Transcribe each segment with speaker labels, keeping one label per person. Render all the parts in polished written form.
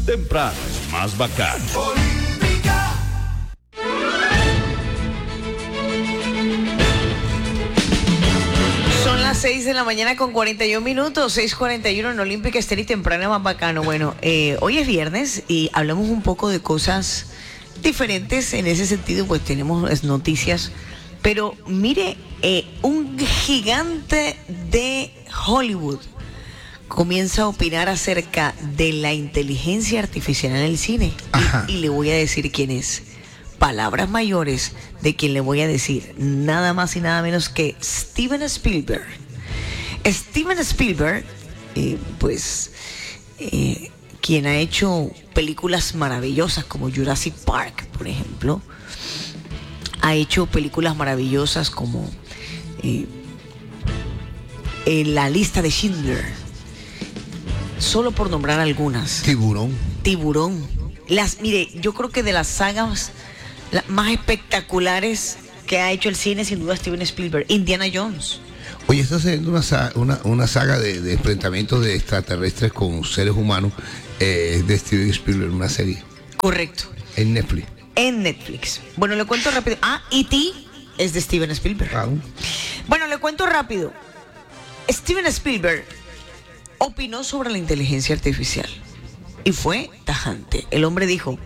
Speaker 1: Temprano es más bacano.
Speaker 2: Son las 6 de la mañana con 41 minutos, 6:41 en Olímpica Estéreo y temprano más bacano. Bueno, hoy es viernes y hablamos un poco de cosas diferentes. En ese sentido, pues tenemos noticias. Pero mire, un gigante de Hollywood comienza a opinar acerca de la inteligencia artificial en el cine. Y le voy a decir quién es. Palabras mayores de quien le voy a decir nada más y nada menos que Steven Spielberg. Steven Spielberg, quien ha hecho películas maravillosas como Jurassic Park, por ejemplo, ha hecho películas maravillosas como La lista de Schindler, solo por nombrar algunas. Tiburón. Mire, yo creo que de las sagas más espectaculares que ha hecho el cine, sin duda, Steven Spielberg. Indiana Jones.
Speaker 3: Oye, está haciendo una saga de enfrentamientos de extraterrestres con seres humanos, de Steven Spielberg, una serie.
Speaker 2: Correcto.
Speaker 3: En Netflix.
Speaker 2: Bueno, le cuento rápido. E.T. es de Steven Spielberg. Bueno, le cuento rápido. Steven Spielberg opinó sobre la inteligencia artificial y fue tajante. El hombre dijo: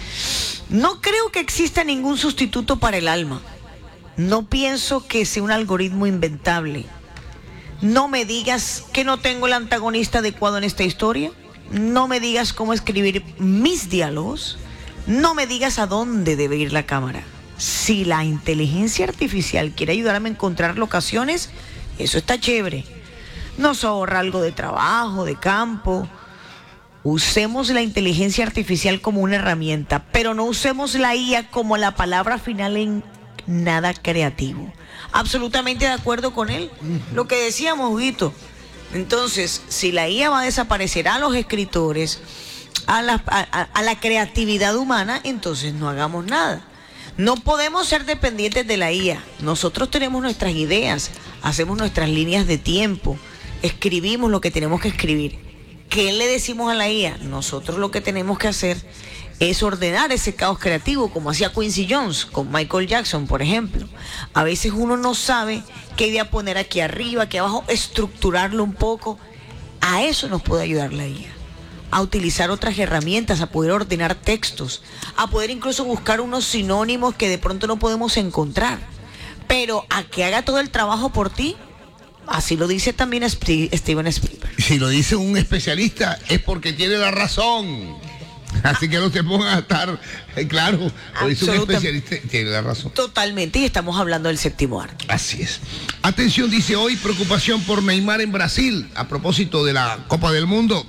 Speaker 2: no creo que exista ningún sustituto para el alma. No pienso que sea un algoritmo inventable. No me digas que no tengo el antagonista adecuado en esta historia. No me digas cómo escribir mis diálogos. No me digas a dónde debe ir la cámara. Si la inteligencia artificial quiere ayudarme a encontrar locaciones, eso está chévere. Nos ahorra algo de trabajo, de campo. Usemos la inteligencia artificial como una herramienta, pero no usemos la IA como la palabra final en nada creativo. Absolutamente de acuerdo con él. Lo que decíamos, Huguito. Entonces, si la IA va a desaparecer a los escritores, a la creatividad humana, entonces no hagamos nada. No podemos ser dependientes de la IA. Nosotros tenemos nuestras ideas, hacemos nuestras líneas de tiempo, escribimos lo que tenemos que escribir. ¿Qué le decimos a la IA? Nosotros lo que tenemos que hacer es ordenar ese caos creativo, como hacía Quincy Jones con Michael Jackson, por ejemplo. A veces uno no sabe qué idea poner aquí arriba, aquí abajo, estructurarlo un poco. A eso nos puede ayudar la IA. A utilizar otras herramientas, a poder ordenar textos, a poder incluso buscar unos sinónimos que de pronto no podemos encontrar. Pero a que haga todo el trabajo por ti. Así lo dice también Steven Spielberg.
Speaker 3: Si lo dice un especialista es porque tiene la razón. Así que no se pongan a estar, claro, lo dice un especialista, tiene la razón.
Speaker 2: Totalmente, y estamos hablando del séptimo arte.
Speaker 3: Así es. Atención, dice hoy, preocupación por Neymar en Brasil, a propósito de la Copa del Mundo.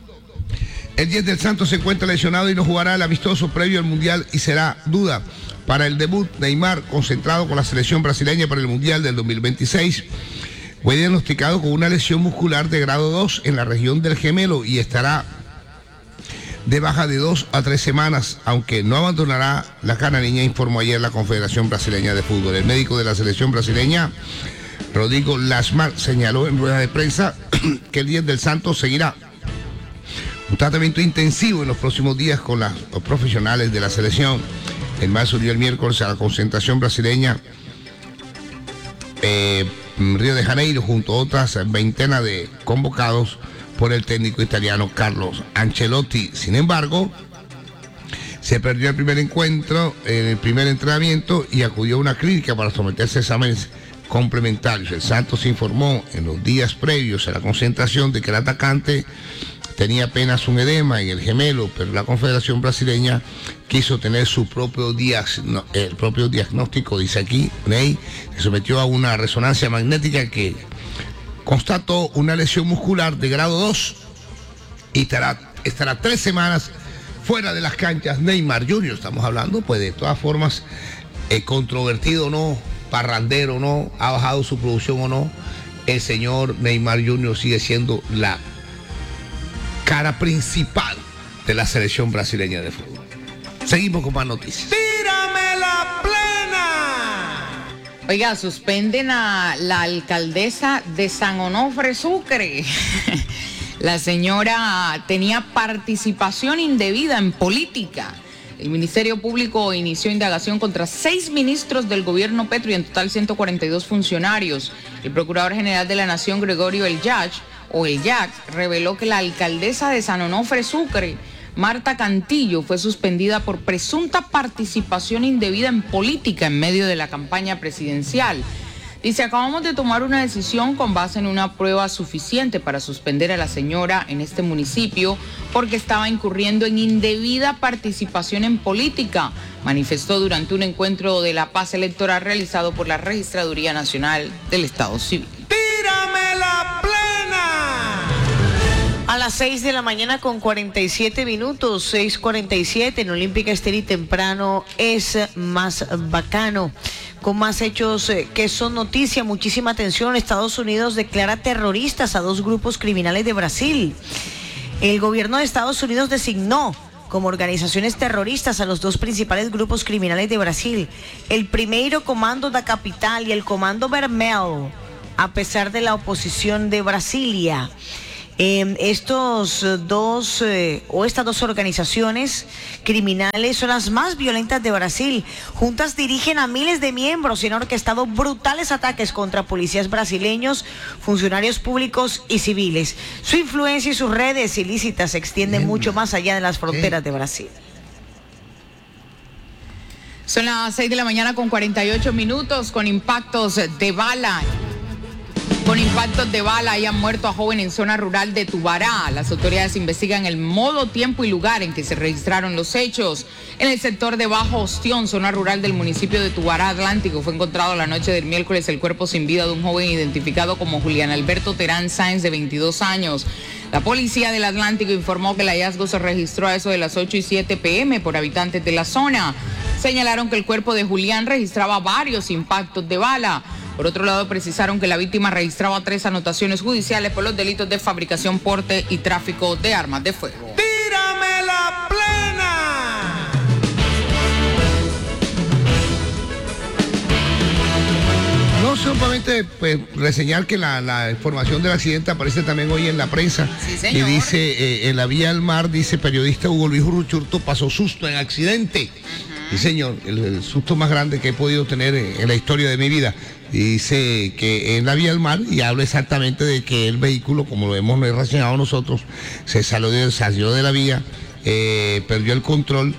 Speaker 3: El 10 del Santos se encuentra lesionado y no jugará el amistoso previo al Mundial y será duda para el debut. Neymar, concentrado con la selección brasileña para el Mundial del 2026. Fue diagnosticado con una lesión muscular de grado 2 en la región del gemelo y estará de baja de 2 a 3 semanas, aunque no abandonará la canareña, informó ayer la Confederación Brasileña de Fútbol. El médico de la selección brasileña, Rodrigo Lasmar, señaló en rueda de prensa que el 10 del Santos seguirá un tratamiento intensivo en los próximos días con los profesionales de la selección. El MAS unió el miércoles a la concentración brasileña Río de Janeiro, junto a otras veintenas de convocados por el técnico italiano Carlos Ancelotti. Sin embargo, se perdió el primer encuentro, el primer entrenamiento, y acudió a una clínica para someterse a exámenes complementarios. El Santos informó en los días previos a la concentración de que el atacante tenía apenas un edema en el gemelo, pero la Confederación Brasileña quiso tener su propio diagnóstico, dice aquí. Ney se sometió a una resonancia magnética que constató una lesión muscular de grado 2 y estará 3 semanas fuera de las canchas. Neymar Jr., estamos hablando, pues de todas formas, controvertido o no, parrandero o no, ha bajado su producción o no, el señor Neymar Jr. sigue siendo la cara principal de la selección brasileña de fútbol. Seguimos con más noticias.
Speaker 4: ¡Tírame la plena!
Speaker 5: Oiga, suspenden a la alcaldesa de San Onofre, Sucre. La señora tenía participación indebida en política. El Ministerio Público inició indagación contra 6 ministros del gobierno Petro y en total 142 funcionarios. El Procurador General de la Nación, Gregorio El Yach, reveló que la alcaldesa de San Onofre, Sucre, Marta Cantillo, fue suspendida por presunta participación indebida en política en medio de la campaña presidencial. Dice, acabamos de tomar una decisión con base en una prueba suficiente para suspender a la señora en este municipio porque estaba incurriendo en indebida participación en política, manifestó durante un encuentro de la paz electoral realizado por la Registraduría Nacional del Estado Civil.
Speaker 4: ¡Tírame la plena!
Speaker 2: A las 6 de la mañana con 47 minutos, 6:47 en Olímpica Estéril temprano es más bacano. Con más hechos que son noticia, muchísima atención. Estados Unidos declara terroristas a 2 grupos criminales de Brasil. El gobierno de Estados Unidos designó como organizaciones terroristas a los 2 principales grupos criminales de Brasil, el Primeiro Comando da Capital y el Comando Vermelho, a pesar de la oposición de Brasilia. Estas 2 organizaciones criminales son las más violentas de Brasil. Juntas dirigen a miles de miembros y han orquestado brutales ataques contra policías brasileños, funcionarios públicos y civiles. Su influencia y sus redes ilícitas se extienden mucho más allá de las fronteras de Brasil.
Speaker 5: Son las 6 de la mañana con 48 minutos con impactos de bala. Con impactos de bala hayan muerto a joven en zona rural de Tubará. Las autoridades investigan el modo, tiempo y lugar en que se registraron los hechos. En el sector de Bajo Ostión, zona rural del municipio de Tubará Atlántico, fue encontrado la noche del miércoles el cuerpo sin vida de un joven identificado como Julián Alberto Terán Sáenz, de 22 años. La policía del Atlántico informó que el hallazgo se registró a eso de las 8:07 p.m. por habitantes de la zona. Señalaron que el cuerpo de Julián registraba varios impactos de bala. Por otro lado, precisaron que la víctima registraba 3 anotaciones judiciales por los delitos de fabricación, porte y tráfico de armas de fuego.
Speaker 4: ¡Tírame la plena!
Speaker 3: No, solamente pues, reseñar que la información del accidente aparece también hoy en la prensa.
Speaker 5: Sí, señor.
Speaker 3: Y dice, en la vía del mar, dice periodista Hugo Luis Uruchurtu, pasó susto en accidente. Sí, señor, el susto más grande que he podido tener en la historia de mi vida. Dice que en la vía del mar, y habla exactamente de que el vehículo, como lo hemos reseñado nosotros, se salió de la vía, perdió el control,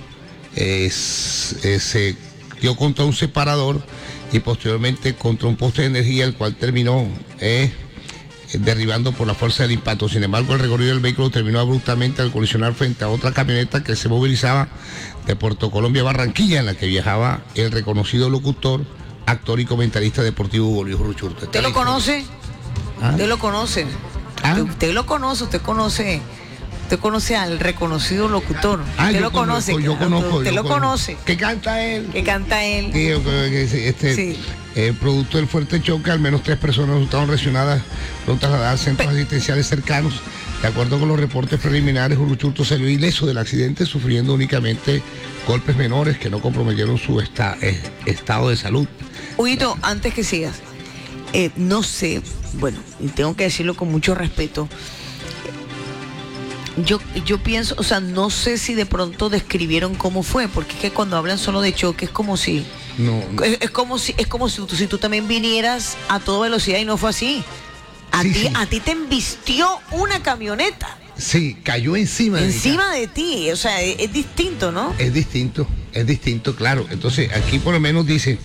Speaker 3: se dio contra un separador y posteriormente contra un poste de energía, el cual terminó derribando por la fuerza del impacto. Sin embargo, el recorrido del vehículo terminó abruptamente al colisionar frente a otra camioneta que se movilizaba de Puerto Colombia a Barranquilla, en la que viajaba el reconocido locutor, actor y comentarista deportivo Hugo Luis Uruchurtu.
Speaker 2: ¿Usted lo conoce?
Speaker 3: ¿Ah?
Speaker 2: ¿Usted lo conoce?
Speaker 3: ¿Ah?
Speaker 2: ¿Usted lo conoce? ¿Usted conoce al reconocido locutor? ¿Usted lo conoce?
Speaker 3: Yo conozco.
Speaker 2: ¿Usted lo conoce?
Speaker 3: ¿Qué canta él?
Speaker 2: ¿Qué canta él?
Speaker 3: Sí, producto del fuerte choque, al menos 3 personas resultaron lesionadas, fueron trasladadas a centros asistenciales cercanos. De acuerdo con los reportes preliminares, Uruchurtu salió ileso del accidente, sufriendo únicamente golpes menores que no comprometieron su estado de salud.
Speaker 2: Huguito, antes que sigas, no sé, bueno, y tengo que decirlo con mucho respeto, yo pienso, o sea, no sé si de pronto describieron cómo fue, porque es que cuando hablan solo de choque es como si...
Speaker 3: No.
Speaker 2: Es como si tú también vinieras a toda velocidad y no fue así. A ti te embistió una camioneta.
Speaker 3: Sí, cayó encima
Speaker 2: de ti. O sea, es distinto, ¿no?
Speaker 3: Es distinto, claro. Entonces, aquí por lo menos dice,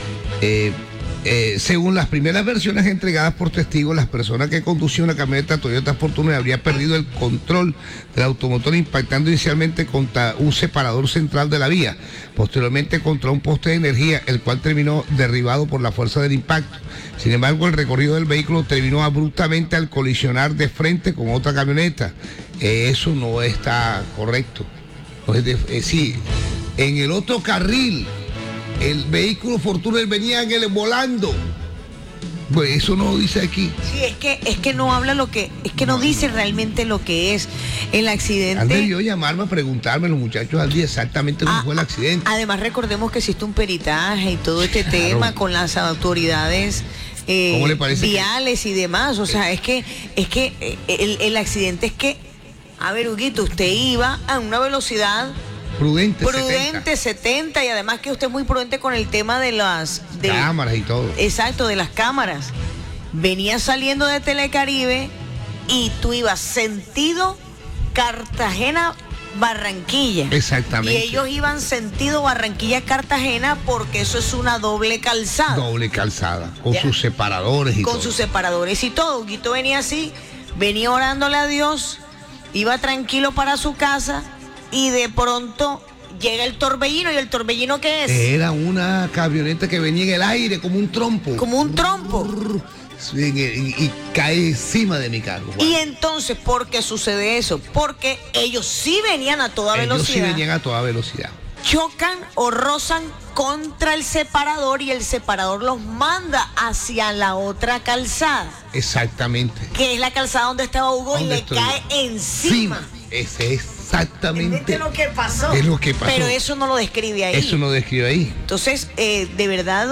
Speaker 3: según las primeras versiones entregadas por testigos, las personas que conducían una camioneta Toyota Fortuner habría perdido el control del automotor, impactando inicialmente contra un separador central de la vía, posteriormente contra un poste de energía, el cual terminó derribado por la fuerza del impacto. Sin embargo, el recorrido del vehículo terminó abruptamente al colisionar de frente con otra camioneta. Eso no está correcto. Sí, en el otro carril, el vehículo Fortuner venía volando. Pues eso no lo dice aquí.
Speaker 2: Sí, es que no habla no dice realmente lo que es el accidente.
Speaker 3: Han debido llamarme a preguntarme los muchachos al día exactamente cómo fue el accidente.
Speaker 2: Además, recordemos que existe un peritaje y todo este tema con las autoridades
Speaker 3: ¿Cómo le parece
Speaker 2: viales y demás. O sea, es que el accidente es que, a ver, Huguito, usted iba a una velocidad
Speaker 3: prudente
Speaker 2: 70, y además que usted es muy prudente con el tema de las
Speaker 3: cámaras y todo.
Speaker 2: Exacto, de las cámaras. Venía saliendo de Telecaribe y tú ibas sentido Cartagena Barranquilla.
Speaker 3: Exactamente.
Speaker 2: Y ellos iban sentido Barranquilla-Cartagena porque eso es una doble calzada.
Speaker 3: Doble calzada, con sus separadores y todo.
Speaker 2: Con sus separadores y todo. Huguito venía así, venía orándole a Dios, iba tranquilo para su casa y de pronto llega el torbellino. ¿Y el torbellino qué es?
Speaker 3: Era una camioneta que venía en el aire como un trompo.
Speaker 2: Como un trompo.
Speaker 3: Y cae encima de mi carro. Wow.
Speaker 2: Y entonces, ¿por qué sucede eso? Porque ellos sí venían a toda velocidad.
Speaker 3: Ellos sí venían a toda velocidad.
Speaker 2: Chocan o rozan contra el separador y el separador los manda hacia la otra calzada.
Speaker 3: Exactamente.
Speaker 2: Que es la calzada donde estaba Hugo y le cae encima.
Speaker 3: Ese es exactamente
Speaker 2: lo que pasó.
Speaker 3: Es lo que pasó.
Speaker 2: Pero eso no lo describe ahí.
Speaker 3: Eso no lo describe ahí.
Speaker 2: Entonces, de verdad,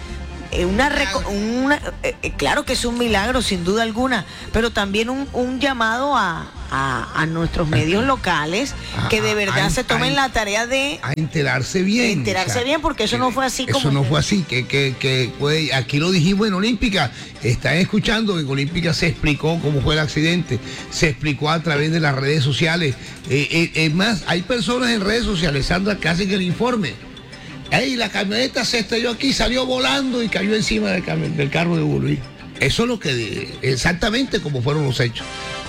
Speaker 2: claro que es un milagro, sin duda alguna, pero también un llamado a nuestros medios locales que de verdad se tomen la tarea de
Speaker 3: enterarse bien.
Speaker 2: Bien, porque eso no fue así como.
Speaker 3: Eso no fue así, aquí lo dijimos en Olímpica, están escuchando que en Olímpica se explicó cómo fue el accidente, se explicó a través de las redes sociales. Es más, hay personas en redes sociales, Sandra, que hacen el informe. La camioneta se estrelló aquí, salió volando y cayó encima del carro de Hugo Luis. Eso es lo que, exactamente como fueron los hechos.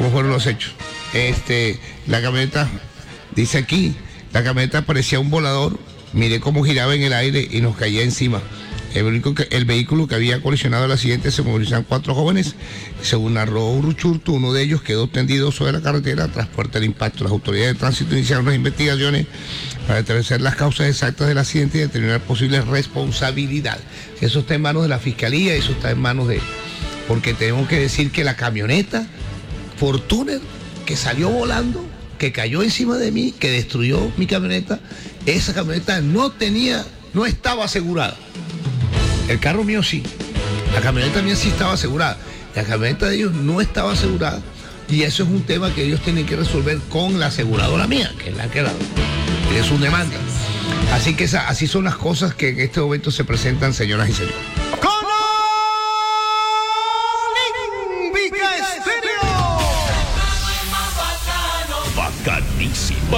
Speaker 3: La camioneta, dice aquí, la camioneta parecía un volador, miré cómo giraba en el aire y nos caía encima. El vehículo que había colisionado el accidente se movilizaban 4 jóvenes. Según narró Uruchurtu, uno de ellos quedó tendido sobre la carretera tras fuerte el impacto. Las autoridades de tránsito iniciaron las investigaciones para establecer las causas exactas del accidente y determinar posibles responsabilidades. Eso está en manos de la Fiscalía, eso está en manos de... Porque tenemos que decir que la camioneta Fortuner que salió volando, que cayó encima de mí, que destruyó mi camioneta, esa camioneta no estaba asegurada. El carro mío sí, la camioneta mía sí estaba asegurada, la camioneta de ellos no estaba asegurada, y eso es un tema que ellos tienen que resolver con la aseguradora mía, que es la que es su demanda. Así que así son las cosas que en este momento se presentan, señoras y señores.